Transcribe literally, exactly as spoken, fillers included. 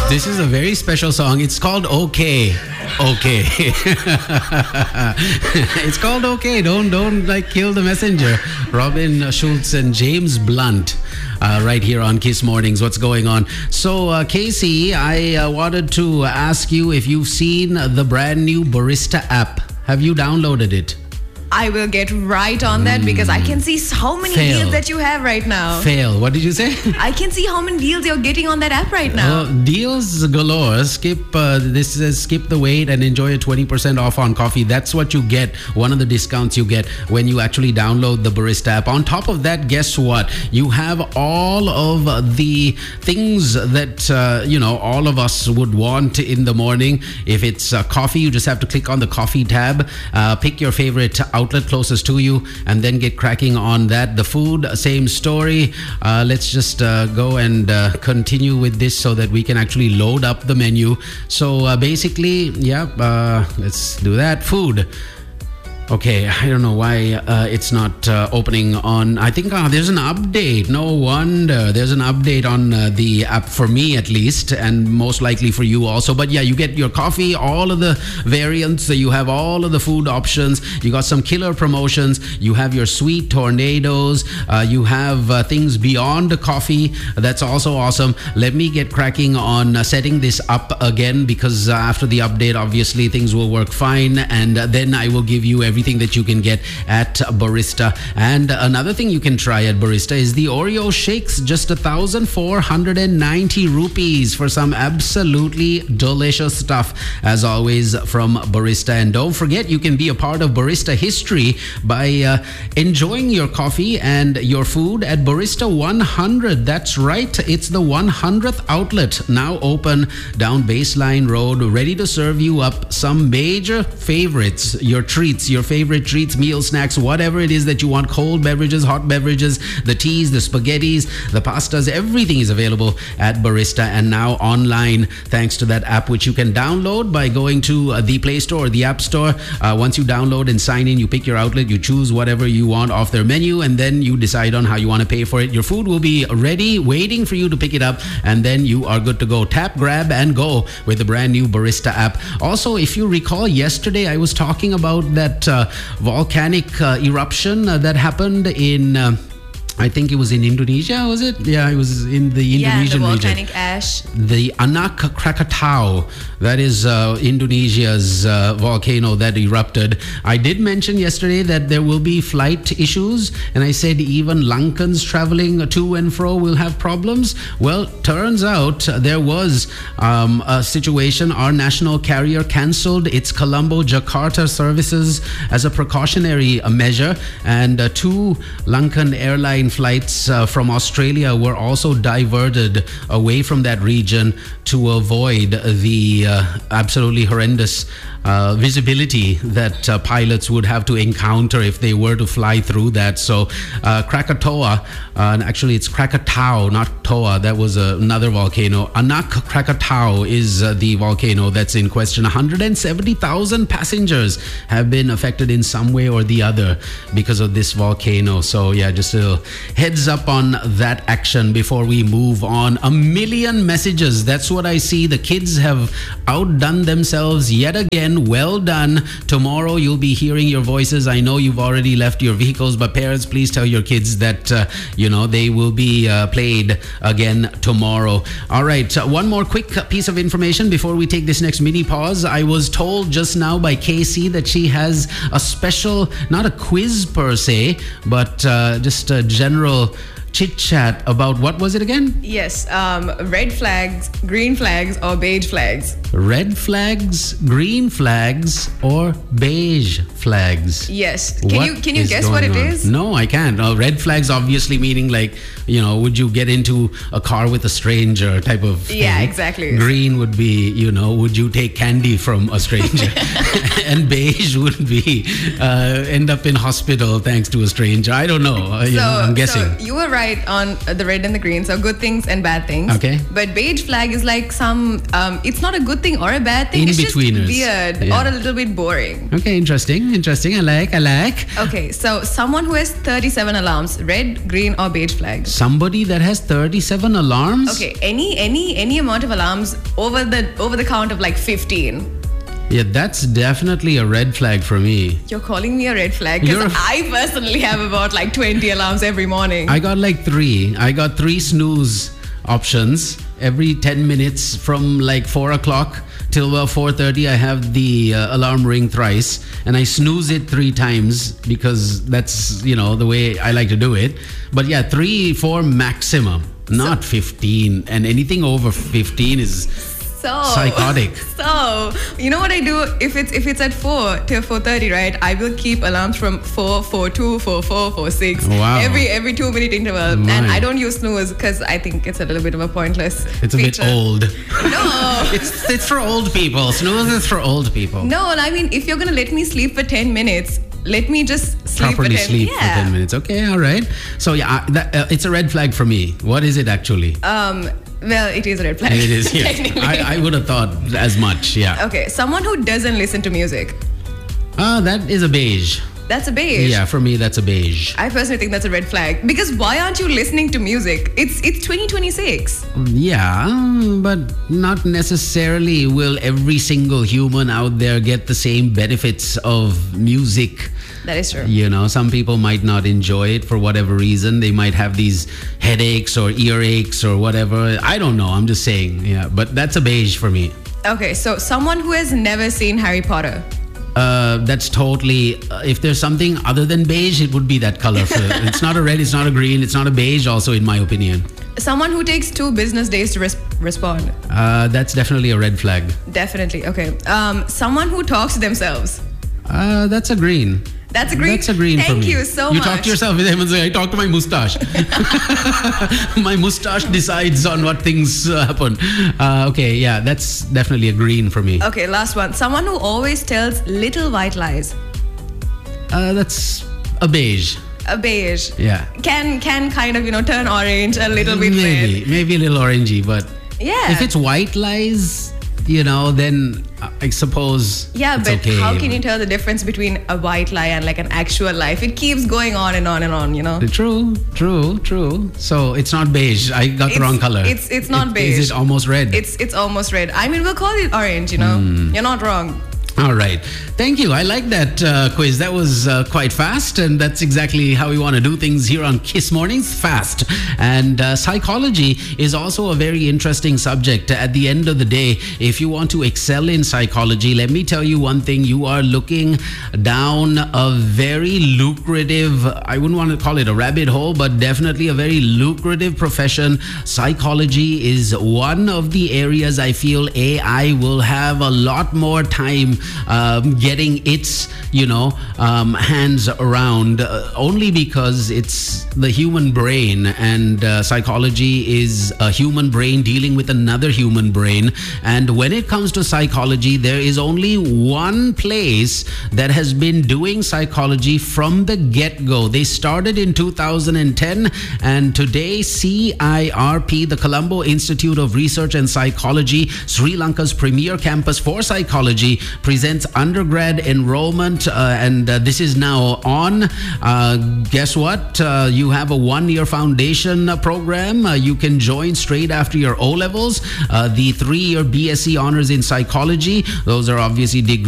This is a very special song. It's called Okay. Okay. It's called Okay. Don't don't like kill the messenger. Robin Schulz and James Blunt. Uh, right here on Kiss Mornings. What's going on? So, uh, Casey, I uh, wanted to ask you if you've seen the brand new Barista app. Have you downloaded it? I will get right on that because I can see how many Fail. deals that you have right now. Fail. What did you say? I can see how many deals you're getting on that app right now. Uh, deals galore. Skip uh, this says skip the wait and enjoy a twenty percent off on coffee. That's what you get. One of the discounts you get when you actually download the Barista app. On top of that, guess what? You have all of the things that uh, you know all of us would want in the morning. If it's uh, coffee, you just have to click on the coffee tab, uh, pick your favorite outlet closest to you, and then get cracking on that. The food, same story. Uh, let's just uh, go and uh, continue with this so that we can actually load up the menu. So uh, basically, yeah, uh, let's do that. Food. Okay, I don't know why uh, it's not uh, opening on. I think uh, there's an update. No wonder. There's an update on uh, the app for me at least, and most likely for you also. But yeah, you get your coffee, all of the variants. You have all of the food options. You got some killer promotions. You have your sweet tornadoes. Uh, you have uh, things beyond the coffee. That's also awesome. Let me get cracking on uh, setting this up again because uh, after the update, obviously things will work fine, and uh, then I will give you everything that you can get at Barista. And another thing you can try at Barista is the Oreo shakes, just one thousand four hundred ninety rupees for some absolutely delicious stuff, as always, from Barista. And don't forget, you can be a part of Barista history by uh, enjoying your coffee and your food at Barista one hundred. That's right, it's the one hundredth outlet, now open down Baseline Road, ready to serve you up some major favorites, your treats, your favorite treats, meal, snacks, whatever it is that you want. Cold beverages, hot beverages, the teas, the spaghettis, the pastas, everything is available at Barista, and now online thanks to that app, which you can download by going to uh, the Play Store or the App Store. Uh, once you download and sign in, you pick your outlet, you choose whatever you want off their menu, and then you decide on how you want to pay for it. Your food will be ready, waiting for you to pick it up, and then you are good to go. Tap, grab, and go with the brand new Barista app. Also, if you recall, yesterday I was talking about that uh, volcanic uh, eruption uh, that happened in uh, I think it was in Indonesia, was it? Yeah, it was in the Indonesian yeah, the region. volcanic ash. The Anak Krakatau, that is uh, Indonesia's uh, volcano that erupted. I did mention yesterday that there will be flight issues, and I said even Lankans traveling to and fro will have problems. Well, turns out there was um, a situation. Our national carrier cancelled its Colombo-Jakarta services as a precautionary measure, and uh, two Lankan airline flights uh, from Australia were also diverted away from that region to avoid the uh, absolutely horrendous uh, visibility that uh, pilots would have to encounter if they were to fly through that. So uh, Krakatoa, uh, and actually it's Krakatau, not Toa, that was uh, another volcano. Anak Krakatau is uh, the volcano that's in question. one hundred seventy thousand passengers have been affected in some way or the other because of this volcano. So yeah, just a heads up on that action before we move on. A million messages, that's what I see. The kids have outdone themselves yet again. Well done. Tomorrow you'll be hearing your voices. I know you've already left your vehicles, but parents, please tell your kids that uh, you know they will be uh, played again tomorrow. All right, uh, one more quick piece of information before we take this next mini pause. I was told just now by Casey that she has a special, not a quiz per se, but uh, just a general chit chat about, what was it again? Yes, um, red flags, green flags, or beige flags. Red flags, green flags, or beige flags. Yes. Can What you can you is guess what it going on? is? No, I can't. Uh, red flags obviously meaning like, you know, would you get into a car with a stranger type of thing. Yeah, exactly. Green would be, you know, would you take candy from a stranger? And beige would be uh, end up in hospital thanks to a stranger. I don't know. Uh, you So, know, I'm guessing. so you were right on uh, the red and the green, so good things and bad things. Okay. But beige flag is like some, um, it's not a good thing or a bad thing. It's just In-betweeners. weird Yeah. or a little bit boring. Okay, interesting, interesting. I like, I like. Okay, so someone who has thirty-seven alarms, red, green, or beige flag. Somebody that has thirty-seven alarms? Okay, any any any amount of alarms over the over the count of like fifteen. Yeah, that's definitely a red flag for me. You're calling me a red flag You're because a- I personally have about like twenty alarms every morning. I got like three. I got three snooze options every ten minutes from like four o'clock till about four thirty. I have the uh, alarm ring thrice and I snooze it three times because that's, you know, the way I like to do it. But yeah, three, four maximum, not fifteen. And anything over fifteen is So psychotic. So you know what I do if it's if it's at four till four thirty, right? I will keep alarms from four, four two, four four, four six. Wow. Every every two minute interval, My. and I don't use snooze because I think it's a little bit of a pointless. It's a feature. bit old. No. It's it's for old people. Snooze is for old people. No, I mean if you're gonna let me sleep for ten minutes, let me just sleep Properly for ten. sleep yeah. for ten minutes. Okay, all right. So yeah, I- that, uh, it's a red flag for me. What is it actually? Um. Well, it is a red flag. It is, yeah. technically. I, I would have thought as much, yeah. Okay, someone who doesn't listen to music. Ah, that is a beige. That's a beige. Yeah, for me, that's a beige. I personally think that's a red flag because why aren't you listening to music? It's it's twenty twenty-six. Yeah, but not necessarily will every single human out there get the same benefits of music. That is true. You know, some people might not enjoy it for whatever reason. They might have these headaches or earaches or whatever. I don't know. I'm just saying. Yeah, but that's a beige for me. Okay, so someone who has never seen Harry Potter. Uh, that's totally. Uh, if there's something other than beige, it would be that color. For, it's not a red. It's not a green. It's not a beige. Also, in my opinion, Someone who takes two business days to res- respond. uh, that's definitely a red flag. Definitely. Okay. Um, someone who talks to themselves. Uh, that's a green. That's a green. That's a green Thank for me. you so you much. talk to yourself with him and say, I talk to my mustache. My mustache decides on what things uh, happen. Uh, okay, yeah, that's definitely a green for me. Okay, last one. Someone who always tells little white lies. Uh, that's a beige. A beige. Yeah. Can can kind of you know turn orange a little bit. Maybe, red. maybe a little orangey, but Yeah. if it's white lies, you know, then I suppose Yeah, it's but okay. how can you tell the difference between a white lie and like an actual lie? If it keeps going on and on and on, you know. True, true, true. So it's not beige. I got the It's- wrong color. it's- it's not It- beige. Is it almost red? It's it's almost red. I mean, we'll call it orange. You know, Hmm. you're not wrong. All right. Thank you. I like that uh, quiz. That was uh, quite fast, and that's exactly how we want to do things here on Kiss Mornings, fast. And uh, psychology is also a very interesting subject. At the end of the day, if you want to excel in psychology, let me tell you one thing. You are looking down a very lucrative, I wouldn't want to call it a rabbit hole, but definitely a very lucrative profession. Psychology is one of the areas I feel A I will have a lot more time um, getting its, you know, um, hands around, uh, only because it's the human brain, and uh, psychology is a human brain dealing with another human brain. And when it comes to psychology, there is only one place that has been doing psychology from the get-go. They started in two thousand ten, and today C I R P, the Colombo Institute of Research and Psychology, Sri Lanka's premier campus for psychology, presents undergrad enrollment, uh, and uh, this is now on. Uh, guess what? Uh, you have a one-year foundation uh, program. Uh, you can join straight after your O-levels. Uh, the three-year B S c honors in psychology. Those are obviously degrees